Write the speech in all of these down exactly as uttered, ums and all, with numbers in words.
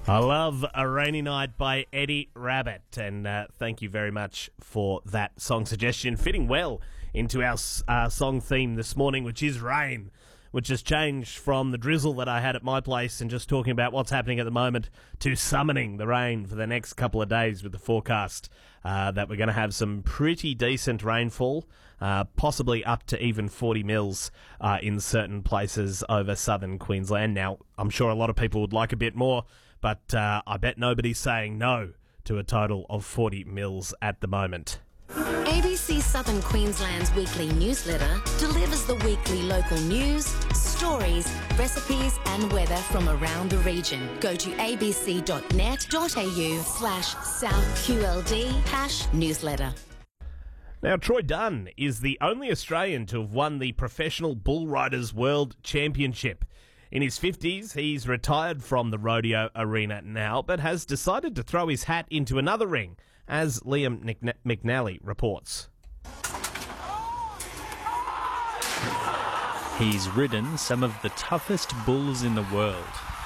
I love A Rainy Night by Eddie Rabbitt, and uh, thank you very much for that song suggestion, fitting well into our uh, song theme this morning, which is rain, which has changed from the drizzle that I had at my place and just talking about what's happening at the moment to summoning the rain for the next couple of days with the forecast uh, that we're going to have some pretty decent rainfall, uh, possibly up to even forty mils uh, in certain places over southern Queensland. Now, I'm sure a lot of people would like a bit more, but uh, I bet nobody's saying no to a total of forty mils at the moment. A B C Southern Queensland's weekly newsletter delivers the weekly local news, stories, recipes and weather from around the region. Go to abc.net.au slash southqld hash newsletter. Now, Troy Dunn is the only Australian to have won the Professional Bull Riders World Championship. In his fifties, he's retired from the rodeo arena now, but has decided to throw his hat into another ring, as Liam McNally reports. He's ridden some of the toughest bulls in the world.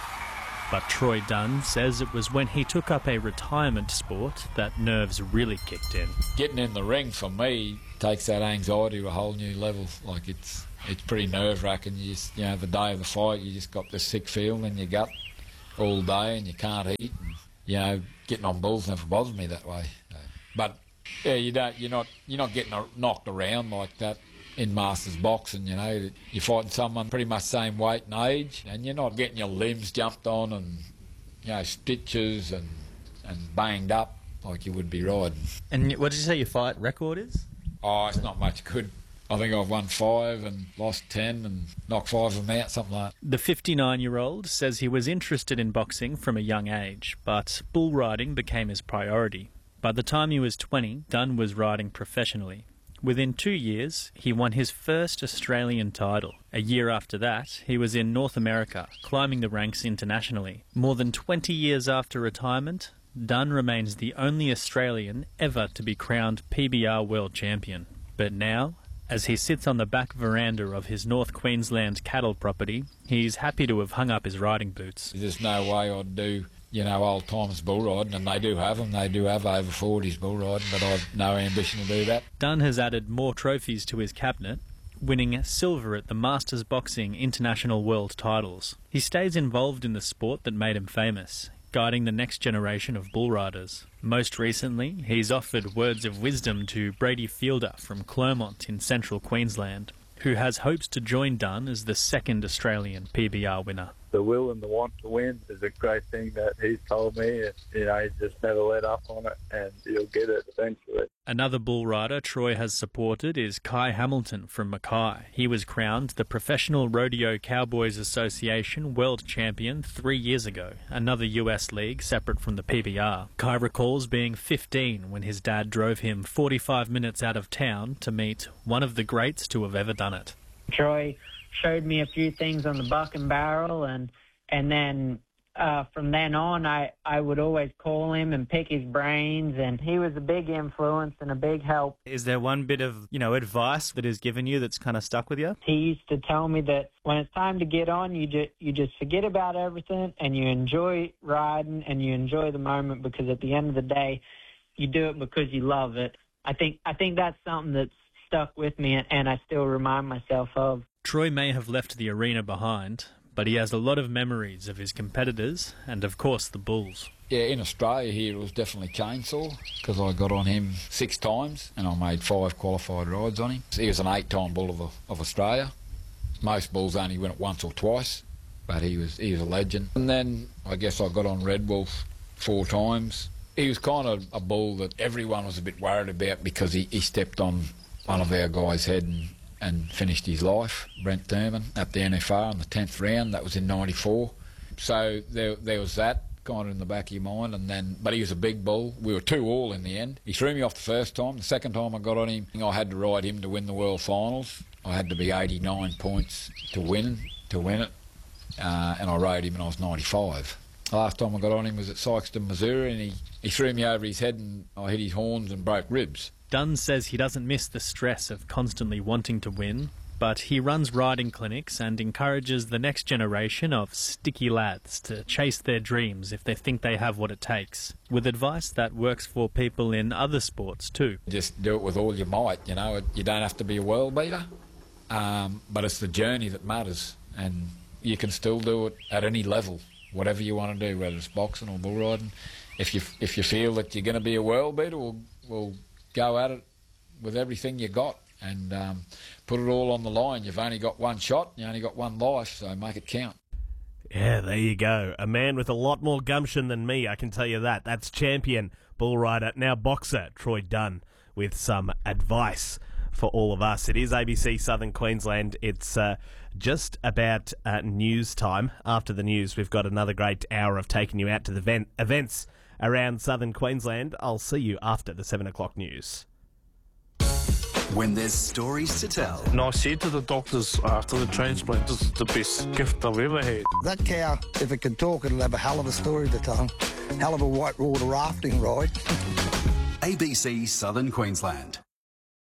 But Troy Dunn says it was when he took up a retirement sport that nerves really kicked in. Getting in the ring, for me, takes that anxiety to a whole new level. Like, it's it's pretty nerve-wracking. You just, you know, the day of the fight, you just got this sick feeling in your gut all day and you can't eat. And, you know, getting on bulls never bothered me that way. But yeah, you don't. You're not. You're not getting knocked around like that in masters boxing. You know, you're fighting someone pretty much same weight and age, and you're not getting your limbs jumped on and, you know, stitches and and banged up like you would be riding. And what did you say your fight record is? Oh, it's not much good. I think I've won five and lost ten and knocked five of them out, something like that. The fifty-nine-year-old says he was interested in boxing from a young age, but bull riding became his priority. By the time he was twenty, Dunn was riding professionally. Within two years, he won his first Australian title. A year after that, he was in North America, climbing the ranks internationally. More than twenty years after retirement, Dunn remains the only Australian ever to be crowned P B R World Champion. But now, as he sits on the back veranda of his North Queensland cattle property, he's happy to have hung up his riding boots. There's no way I'd do, you know, old timers bull riding, and they do have them. They do have over forties bull riding, but I've no ambition to do that. Dunn has added more trophies to his cabinet, winning silver at the Masters Boxing International World Titles. He stays involved in the sport that made him famous, guiding the next generation of bull riders. Most recently, he's offered words of wisdom to Brady Fielder from Clermont in central Queensland, who has hopes to join Dunn as the second Australian P B R winner. The will and the want to win is a great thing that he's told me. And, you know, he's just never let up on it, and he'll get it eventually. Another bull rider Troy has supported is Kai Hamilton from Mackay. He was crowned the Professional Rodeo Cowboys Association World Champion three years ago, another U S league separate from the P B R. Kai recalls being fifteen when his dad drove him forty-five minutes out of town to meet one of the greats to have ever done it. Troy showed me a few things on the buck and barrel, and and then uh, from then on, I, I would always call him and pick his brains, and he was a big influence and a big help. Is there one bit of, you know, advice that he's given you that's kind of stuck with you? He used to tell me that when it's time to get on, you just, you just forget about everything and you enjoy riding and you enjoy the moment, because at the end of the day, you do it because you love it. I think I think that's something that's stuck with me, and, and I still remind myself of. Troy may have left the arena behind, but he has a lot of memories of his competitors and, of course, the bulls. Yeah, in Australia here it was definitely Chainsaw, because I got on him six times and I made five qualified rides on him. He was an eight-time bull of, of Australia. Most bulls only win it once or twice, but he was he was a legend. And then I guess I got on Red Wolf four times. He was kind of a bull that everyone was a bit worried about, because he, he stepped on one of our guys' head and and finished his life, Brent Thurman, at the N F R in the tenth round. That was in ninety-four. So there there was that kind of in the back of your mind. And then, but he was a big bull. We were two all in the end. He threw me off the first time. The second time I got on him, I had to ride him to win the World Finals. I had to be eighty-nine points to win, to win it. Uh, and I rode him and I was ninety-five. The last time I got on him was at Sykeston, Missouri, and he, he threw me over his head and I hit his horns and broke ribs. Dunn says he doesn't miss the stress of constantly wanting to win, but he runs riding clinics and encourages the next generation of sticky lads to chase their dreams if they think they have what it takes, with advice that works for people in other sports too. Just do it with all your might, you know. You don't have to be a world beater, um, but it's the journey that matters, and you can still do it at any level, whatever you want to do, whether it's boxing or bull riding. If you if you feel that you're going to be a world beater, we'll, we'll go at it with everything you got and um, put it all on the line. You've only got one shot, you only got one life, so make it count. Yeah, there you go. A man with a lot more gumption than me, I can tell you that. That's champion bull rider, now boxer, Troy Dunn, with some advice for all of us. It is A B C Southern Queensland. It's uh, just about uh, news time. After the news, we've got another great hour of taking you out to the event, events around Southern Queensland. I'll see you after the seven o'clock news. When there's stories to tell. And I said to the doctors after the transplant, this is the best gift I've ever had. That cow, if it could talk, it'll have a hell of a story to tell. Hell of a whitewater rafting ride. A B C Southern Queensland.